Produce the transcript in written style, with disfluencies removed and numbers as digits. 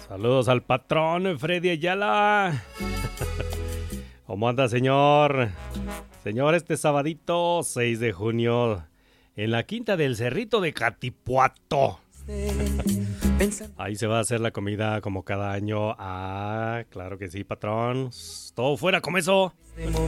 Saludos al patrón Freddy Ayala. ¿Cómo anda, señor? Señor, este sabadito 6 de junio en la quinta del Cerrito de Catipuato. Ahí se va a hacer la comida como cada año. Ah, claro que sí, patrón. Todo fuera con eso.